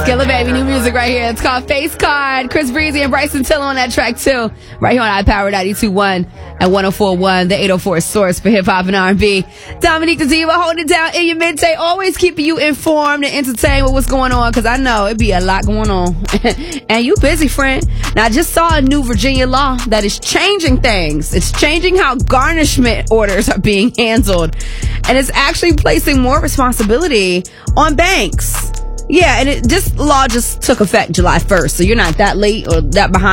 Skilla Baby, new music right here. It's called Face Card. Chris Breezy and Bryson Tiller on that track too. Right here on iPower 92.1 and 104.1, the 804 source for hip hop and R&B. Dominique the Diva holding it down in your midday, always keeping you informed and entertained with what's going on, because I know it be a lot going on. And you busy, friend. Now, I just saw a new Virginia law that is changing things. It's changing how garnishment orders are being handled. And it's actually placing more responsibility on banks. Yeah, and this law just took effect July 1st, so you're not that late or that behind.